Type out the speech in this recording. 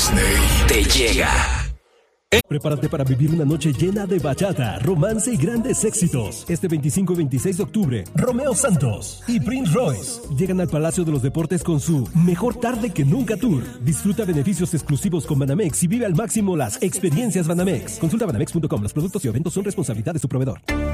Disney te llega. Prepárate para vivir una noche llena de bachata, romance y grandes éxitos. Este 25 y 26 de octubre, Romeo Santos y Prince Royce llegan al Palacio de los Deportes con su Mejor Tarde que Nunca Tour. Disfruta beneficios exclusivos con Banamex y vive al máximo las experiencias Banamex. Consulta banamex.com. Los productos y eventos son responsabilidad de su proveedor.